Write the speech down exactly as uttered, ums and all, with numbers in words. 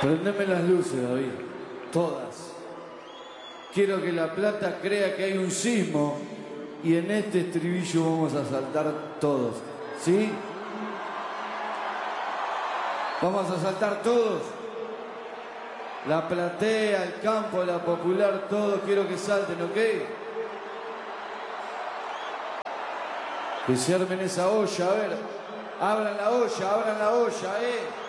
Prendeme las luces, David. Todas. Quiero que La Plata crea que hay un sismo y en este estribillo vamos a saltar todos. ¿Sí? Vamos a saltar todos. La platea, el campo, la popular, todos quiero que salten, ¿ok? Que se armen esa olla, a ver. Abran la olla, abran la olla, eh.